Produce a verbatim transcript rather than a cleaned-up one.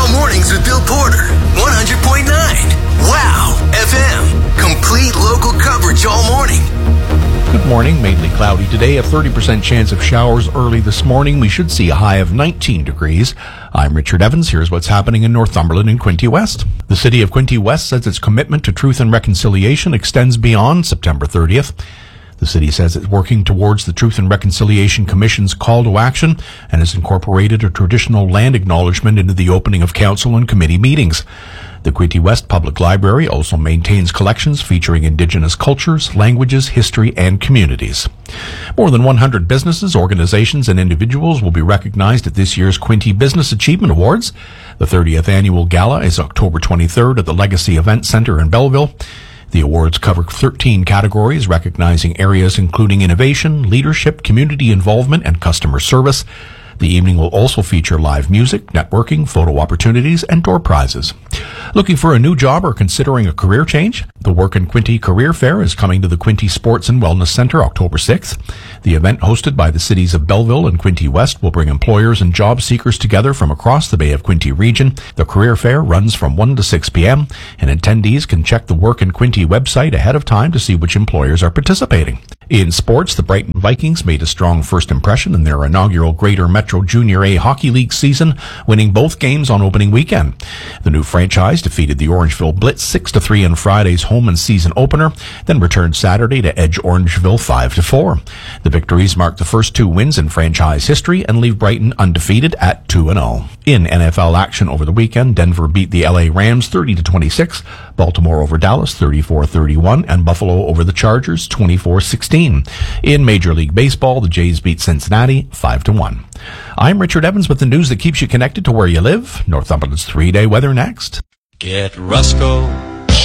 Wow Mornings with Bill Porter, one hundred point nine. Wow F M. Complete local coverage all morning. Good morning. Mainly cloudy today. A thirty percent chance of showers early this morning. We should see a high of nineteen degrees. I'm Richard Evans. Here's what's happening in Northumberland and Quinte West. The city of Quinte West says its commitment to truth and reconciliation extends beyond September thirtieth. The city says it's working towards the Truth and Reconciliation Commission's call to action and has incorporated a traditional land acknowledgement into the opening of council and committee meetings. The Quinte West Public Library also maintains collections featuring Indigenous cultures, languages, history, and communities. More than one hundred businesses, organizations, and individuals will be recognized at this year's Quinte Business Achievement Awards. The thirtieth annual gala is October twenty-third at the Legacy Event Center in Belleville. The awards cover thirteen categories, recognizing areas including innovation, leadership, community involvement, and customer service. The evening will also feature live music, networking, photo opportunities, and door prizes. Looking for a new job or considering a career change? The Work in Quinte Career Fair is coming to the Quinte Sports and Wellness Center October sixth. The event, hosted by the cities of Belleville and Quinte West, will bring employers and job seekers together from across the Bay of Quinte region. The career fair runs from one to six p.m., and attendees can check the Work in Quinte website ahead of time to see which employers are participating. In sports, the Brighton Vikings made a strong first impression in their inaugural Greater Metro Junior A Hockey League season, winning both games on opening weekend. The new franchise defeated the Orangeville Blitz six to three in Friday's home and season opener, then returned Saturday to edge Orangeville five to four. The victories mark the first two wins in franchise history and leave Brighton undefeated at two and oh. In N F L action over the weekend, Denver beat the L A Rams thirty to twenty-six, Baltimore over Dallas thirty-four thirty-one, and Buffalo over the Chargers twenty-four sixteen. In Major League Baseball, the Jays beat Cincinnati five to one. I'm Richard Evans with the news that keeps you connected to where you live. Northumberland's three-day weather next. Get Rusco